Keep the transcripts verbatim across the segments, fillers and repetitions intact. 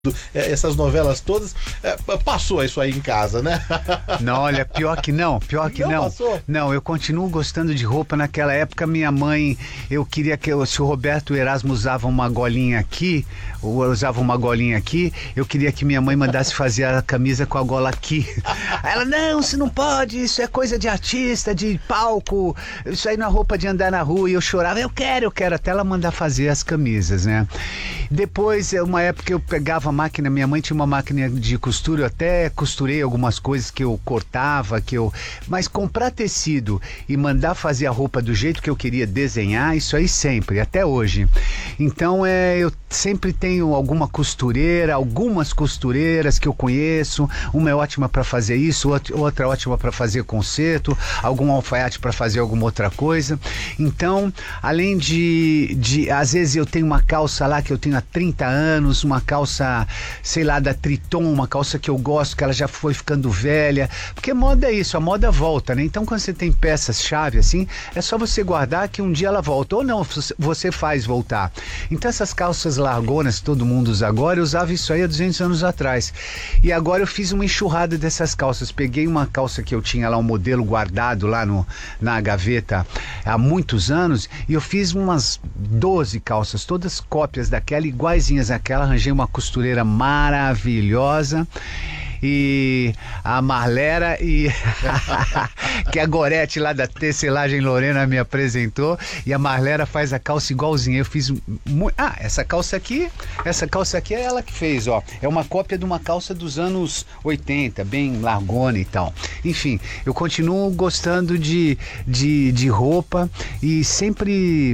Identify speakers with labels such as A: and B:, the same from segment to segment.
A: essas novelas todas, é, passou isso aí em casa, né?
B: Não, olha, pior que não, pior que não.
A: Não passou?
B: Não, eu continuo gostando de roupa. Naquela época, minha mãe, eu queria que, eu, se o Roberto Erasmo usava uma golinha aqui, ou usava uma golinha aqui, eu queria que minha mãe mandasse fazer a camisa com a gola aqui. Aí ela, não, você não pode, isso é coisa de artista, de palco, isso aí não é roupa de andar na rua. E eu chorava, eu quero, eu quero, até ela mandar fazer as camisas, né? Depois, uma época eu pegava a máquina, minha mãe tinha uma máquina de costura, eu até costurei algumas coisas que eu cortava, que eu... Mas comprar tecido e mandar fazer a roupa do jeito que eu queria desenhar, isso aí sempre, até hoje. Então, é, eu sempre tenho alguma costureira, algumas costureiras que eu conheço, uma é ótima para fazer isso, outra é ótima para fazer conserto, algum alfaiate para fazer alguma outra coisa. Então, além de, de, às vezes eu tenho uma calça lá que eu tenho há trinta anos, uma calça, sei lá, da Triton, uma calça que eu gosto, que ela já foi ficando velha, porque moda é isso, a moda volta, né? Então quando você tem peças-chave assim, é só você guardar que um dia ela volta, ou não, você faz voltar. Então essas calças largonas que todo mundo usa agora, eu usava isso aí há duzentos anos atrás, e agora eu fiz uma enxurrada dessas calças, peguei uma calça que eu tinha lá, um modelo guardado lá no, na gaveta há muitos anos, e eu fiz umas doze calças, todas cópias daquela, iguaizinhas àquela, arranjei uma costureira maravilhosa, e a Marlera e que a Gorete lá da Tecelagem Lorena me apresentou, e a Marlera faz a calça igualzinha. Eu fiz mu... ah, essa calça aqui, essa calça aqui é ela que fez, ó. É uma cópia de uma calça dos anos oitenta, bem largona e tal. Enfim, eu continuo gostando de, de, de roupa e sempre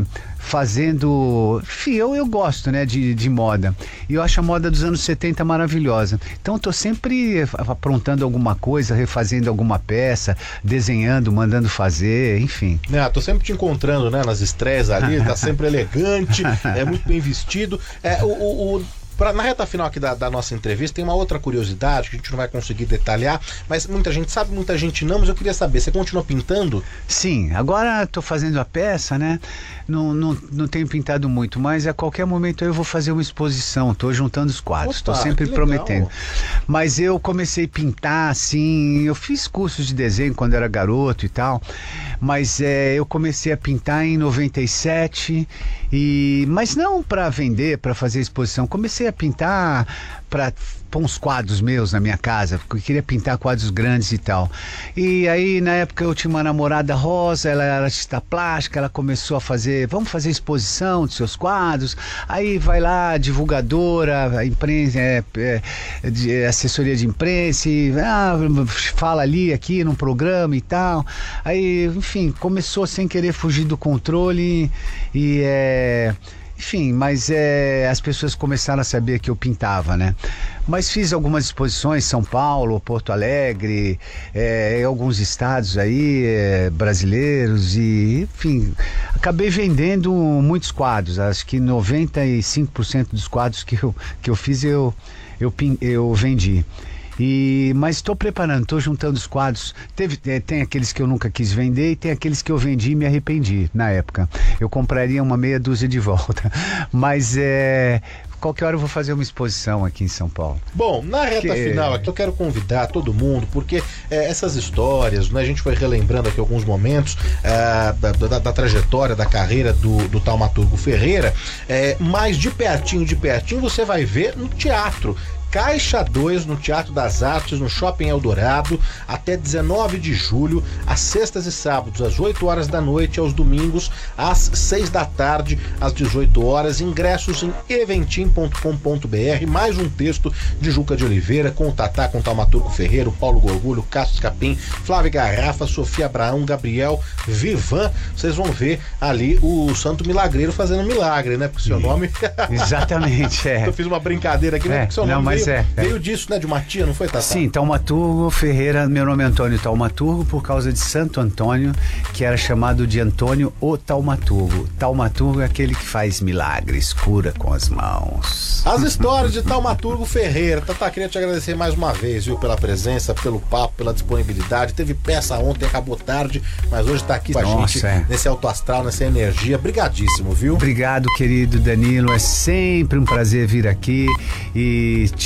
B: fazendo... Enfim, eu, eu gosto, né, de, de moda. E eu acho a moda dos anos setenta maravilhosa. Então eu tô sempre aprontando alguma coisa, refazendo alguma peça, desenhando, mandando fazer, enfim.
A: É, tô sempre te encontrando, né, nas estreias ali, tá sempre elegante, é muito bem vestido. É, o... o, o... Pra, na reta final aqui da, da nossa entrevista, tem uma outra curiosidade que a gente não vai conseguir detalhar, mas muita gente sabe, muita gente não, mas eu queria saber, você continua pintando?
B: Sim, agora estou fazendo a peça, né? Não, não, não tenho pintado muito, mas a qualquer momento eu vou fazer uma exposição, estou juntando os quadros, estou sempre prometendo. Mas eu comecei a pintar, assim, eu fiz cursos de desenho quando era garoto e tal, mas é, eu comecei a pintar em noventa e sete, e, mas não para vender, para fazer exposição, comecei a pintar para pôr uns quadros meus na minha casa, porque eu queria pintar quadros grandes e tal. E aí na época eu tinha uma namorada rosa, ela era artista plástica, ela começou a fazer, vamos fazer exposição dos seus quadros. Aí vai lá, divulgadora, a imprensa, é, é, de, assessoria de imprensa, e, ah, fala ali, aqui num programa e tal. Aí, enfim, começou sem querer fugir do controle e é... Enfim, mas é, as pessoas começaram a saber que eu pintava, né? Mas fiz algumas exposições, São Paulo, Porto Alegre, é, em alguns estados aí, é, brasileiros, e enfim, acabei vendendo muitos quadros. Acho que noventa e cinco por cento dos quadros que eu, que eu fiz eu, eu, eu vendi. E, mas estou preparando, estou juntando os quadros. Teve, é, tem aqueles que eu nunca quis vender e tem aqueles que eu vendi e me arrependi na época. Eu compraria uma meia dúzia de volta. Mas é... qualquer hora eu vou fazer uma exposição aqui em São Paulo.
A: Bom, na reta que... final aqui eu quero convidar todo mundo, porque é, essas histórias, né, a gente foi relembrando aqui alguns momentos é, da, da, da trajetória, da carreira do, do Taumaturgo Ferreira, é, mas de pertinho, de pertinho você vai ver no teatro. Caixa dois, no Teatro das Artes, no Shopping Eldorado, até dezenove de julho, às sextas e sábados, às oito horas da noite, aos domingos, às seis da tarde, às dezoito horas. Ingressos em eventim ponto com ponto br. Mais um texto de Juca de Oliveira, com o Tatá, com o Taumaturgo Ferreira, Paulo Gorgulho, Cássio Capim, Flávio Garrafa, Sofia Abraão, Gabriel Vivan. Vocês vão ver ali o Santo Milagreiro fazendo milagre, né? Porque seu nome...
B: Exatamente, é.
A: Eu fiz uma brincadeira aqui, né?
B: É,
A: Porque seu
B: não,
A: nome
B: mas Pois é, é.
A: Veio disso, né? De uma tia, não foi, Tatá?
B: Sim, Taumaturgo Ferreira, meu nome é Antônio Taumaturgo, por causa de Santo Antônio, que era chamado de Antônio o Taumaturgo. Taumaturgo é aquele que faz milagres, cura com as mãos.
A: As histórias de Taumaturgo Ferreira. Tatá, queria te agradecer mais uma vez, viu, pela presença, pelo papo, pela disponibilidade. Teve peça ontem, acabou tarde, mas hoje tá aqui com a
B: Nossa,
A: gente,
B: é.
A: nesse alto astral, nessa energia. Brigadíssimo, viu?
B: Obrigado, querido Danilo, é sempre um prazer vir aqui e